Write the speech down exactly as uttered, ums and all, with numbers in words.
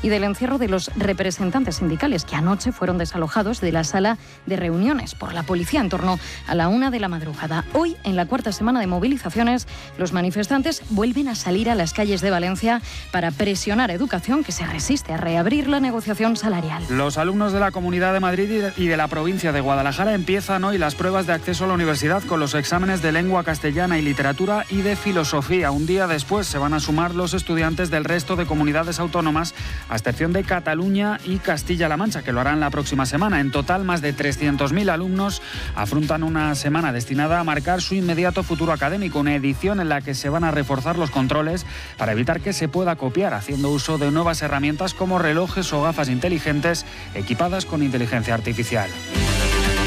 y del encierro de los representantes sindicales que anoche fueron desalojados de la sala de reuniones por la policía en torno a la una de la madrugada. Hoy, en la cuarta semana de movilizaciones, los manifestantes vuelven a salir a las calles de Valencia para presionar a Educación, que se resiste a reabrir la negociación salarial. Los alumnos de la Comunidad de Madrid y de la provincia de Guadalajara empiezan hoy las pruebas de acceso a la universidad con los exámenes de lengua castellana y literatura y de filosofía. Un día después se van a sumar los estudiantes del resto de comunidades autónomas, a excepción de Cataluña y Castilla-La Mancha, que lo harán la próxima semana. En total, más de trescientos mil alumnos afrontan una semana destinada a marcar su inmediato futuro académico, una edición en la que se van a reforzar los controles para evitar que se pueda copiar, haciendo uso de nuevas herramientas como relojes o gafas inteligentes equipadas con inteligencia artificial.